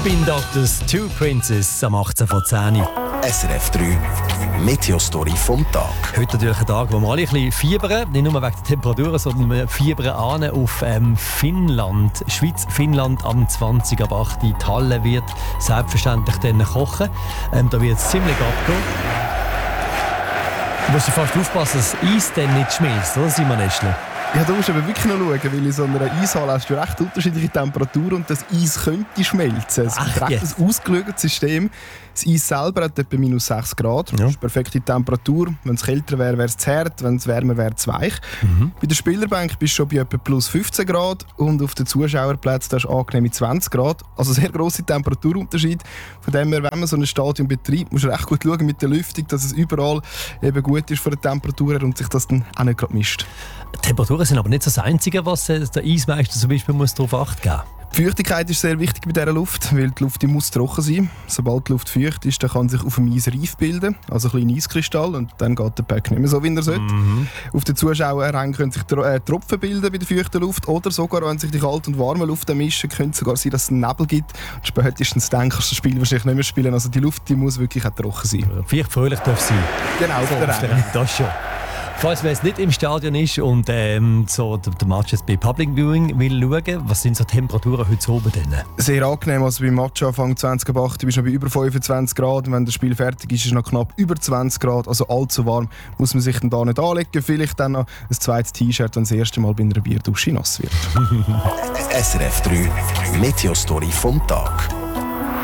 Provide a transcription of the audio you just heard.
Spin Doctors, Two Princes am 18 vor 10 Uhr. SRF 3 Meteostory vom Tag. Heute natürlich ein Tag, wo wir alle ein bisschen fiebern. Nicht nur wegen der Temperaturen, sondern wir fiebern an auf Finnland. Schweiz-Finnland am 20 ab 8. Die Halle wird selbstverständlich dann kochen. Da wird es ziemlich abgehen. Du musst fast aufpassen, dass das Eis dann nicht schmilzt, oder Simon Eschle? Ja, da musst du aber wirklich noch schauen, weil in so einer Eishalle hast du recht unterschiedliche Temperaturen und das Eis könnte schmelzen. Es ist recht ein ausgeschautes System. Das Eis selber hat etwa minus 6 Grad. Das ist perfekte Temperatur. Wenn es kälter wäre, wäre es zu hart. Wenn es wärmer wäre, zu weich. Bei der Spielerbank bist du schon bei etwa plus 15 Grad und auf den Zuschauerplätzen hast du angenehme 20 Grad. Also sehr grosser Temperaturunterschied. Von dem her, wenn man so ein Stadion betreibt, musst du recht gut schauen mit der Lüftung, dass es überall eben gut ist von der Temperatur her und sich das dann auch nicht gerade mischt. Temperaturen sind aber nicht das Einzige, was der Eismeister zum Beispiel darauf Acht geben muss. Die Feuchtigkeit ist sehr wichtig bei dieser Luft, weil die Luft muss trocken sein. Sobald die Luft feucht ist, dann kann sich auf dem Eis Reif bilden, also ein kleiner Eiskristall, und dann geht der Puck nicht mehr so, wie er sollte. Auf den Zuschauerrängen können sich Tropfen bilden bei der feuchten Luft, oder sogar, wenn sich die kalte und warme Luft mischen, könnte es sogar sein, dass es einen Nebel gibt. Und spätestens dann kannst du das Spiel wahrscheinlich nicht mehr spielen. Also die Luft muss wirklich auch trocken sein. Vielleicht fröhlich darf sein. Genau, auf der Ränge. Das schon. Falls man jetzt nicht im Stadion ist und so der Match jetzt bei Public Viewing will schauen, was sind so Temperaturen heute oben denn? Sehr angenehm. Also beim Match Anfang 20:08 bist du noch bei über 25 Grad. Und wenn das Spiel fertig ist, ist es noch knapp über 20 Grad. Also allzu warm muss man sich dann da nicht anlegen. Vielleicht dann noch ein zweites T-Shirt, wenn das erste Mal bei einer Bierdusche nass wird. SRF 3 Meteostory vom Tag.